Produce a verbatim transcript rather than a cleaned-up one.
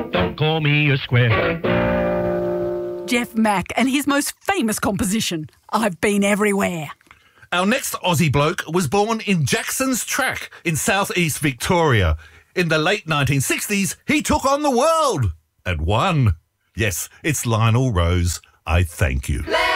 Don't call me a square. Jeff Mack and his most famous composition, I've Been Everywhere. Our next Aussie bloke was born in Jackson's Track in southeast Victoria. In the late nineteen sixties, he took on the world and won. Yes, it's Lionel Rose. I thank you.